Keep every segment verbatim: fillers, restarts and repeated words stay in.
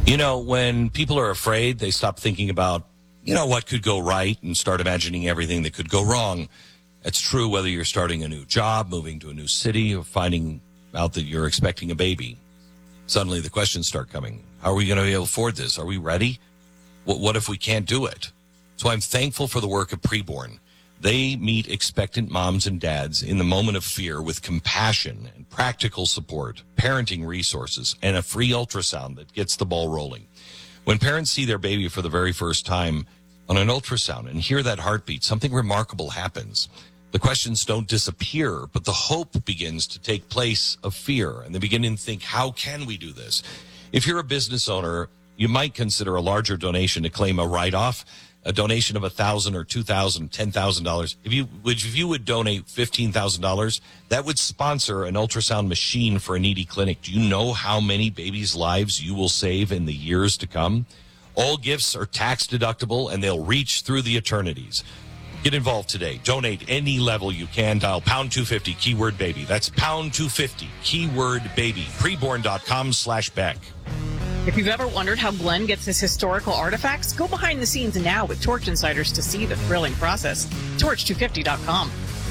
You know, when people are afraid, they stop thinking about, you know, what could go right and start imagining everything that could go wrong. That's true whether you're starting a new job, moving to a new city, or finding out that you're expecting a baby. Suddenly the questions start coming. How are we going to be able to afford this? Are we ready? What, what if we can't do it? So I'm thankful for the work of Preborn. They meet expectant moms and dads in the moment of fear with compassion and practical support, parenting resources, and a free ultrasound that gets the ball rolling. When parents see their baby for the very first time on an ultrasound and hear that heartbeat, something remarkable happens. The questions don't disappear, but the hope begins to take place of fear, and they begin to think, how can we do this? If you're a business owner, you might consider a larger donation to claim a write-off. A donation of one thousand dollars or two thousand dollars, ten thousand dollars. If you, if you would donate fifteen thousand dollars, that would sponsor an ultrasound machine for a needy clinic. Do you know how many babies' lives you will save in the years to come? All gifts are tax deductible, and they'll reach through the eternities. Get involved today. Donate any level you can. Dial pound two fifty, keyword baby. That's pound two fifty, keyword baby. Preborn.com slash Beck. If you've ever wondered how Glenn gets his historical artifacts, go behind the scenes now with Torch Insiders to see the thrilling process. torch two fifty dot com.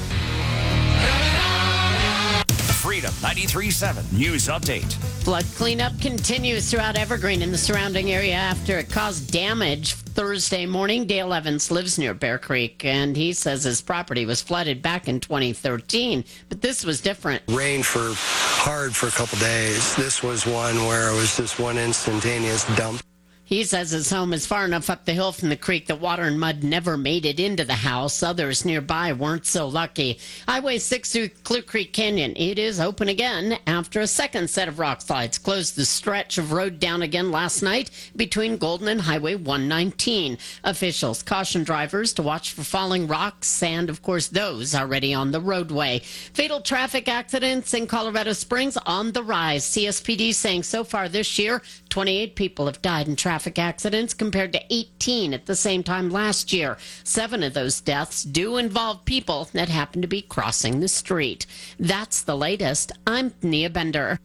Freedom ninety-three point seven News Update. Flood cleanup continues throughout Evergreen and the surrounding area after it caused damage Thursday morning. Dale Evans lives near Bear Creek, and he says his property was flooded back in twenty thirteen, but this was different. Rained for hard for a couple days. This was one where it was just one instantaneous dump. He says his home is far enough up the hill from the creek that water and mud never made it into the house. Others nearby weren't so lucky. Highway six through Clue Creek Canyon. It is open again after a second set of rock slides closed the stretch of road down again last night between Golden and Highway one nineteen. Officials caution drivers to watch for falling rocks and, of course, those already on the roadway. Fatal traffic accidents in Colorado Springs on the rise. C S P D saying so far this year, twenty-eight people have died in traffic accidents compared to eighteen at the same time last year. Seven of those deaths do involve people that happen to be crossing the street. That's the latest. I'm Nia Bender.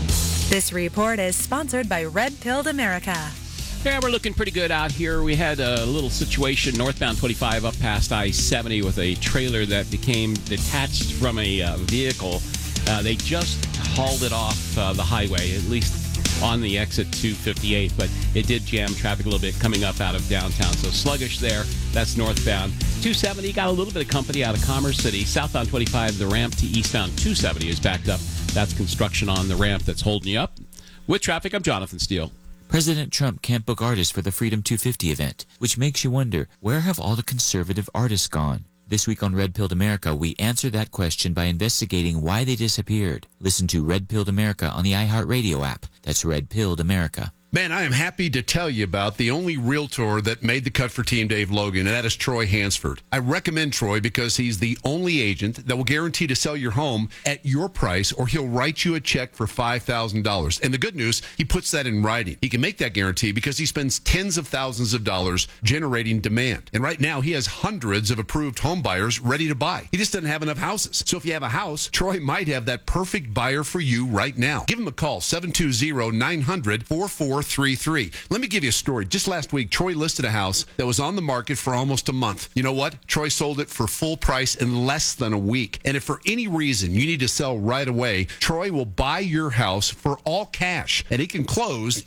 This report is sponsored by Red Pilled America. Yeah, we're looking pretty good out here. We had a little situation northbound twenty-five up past I seventy with a trailer that became detached from a uh, vehicle. Uh, they just hauled it off uh, the highway, at least on the exit two fifty-eight, but it did jam traffic a little bit coming up out of downtown. So sluggish there. That's northbound. two seventy got a little bit of company out of Commerce City. Southbound twenty-five, the ramp to eastbound two seventy is backed up. That's construction on the ramp that's holding you up. With traffic, I'm Jonathan Steele. President Trump can't book artists for the Freedom two fifty event, which makes you wonder, where have all the conservative artists gone? This week on Red Pilled America, we answer that question by investigating why they disappeared. Listen to Red Pilled America on the iHeartRadio app. That's Red Pilled America. Man, I am happy to tell you about the only realtor that made the cut for Team Dave Logan, and that is Troy Hansford. I recommend Troy because he's the only agent that will guarantee to sell your home at your price, or he'll write you a check for five thousand dollars. And the good news, he puts that in writing. He can make that guarantee because he spends tens of thousands of dollars generating demand. And right now, he has hundreds of approved home buyers ready to buy. He just doesn't have enough houses. So if you have a house, Troy might have that perfect buyer for you right now. Give him a call, seven two zero, nine hundred, four four three three. Let me give you a story. Just last week, Troy listed a house that was on the market for almost a month. You know what? Troy sold it for full price in less than a week. And if for any reason you need to sell right away, Troy will buy your house for all cash, and he can close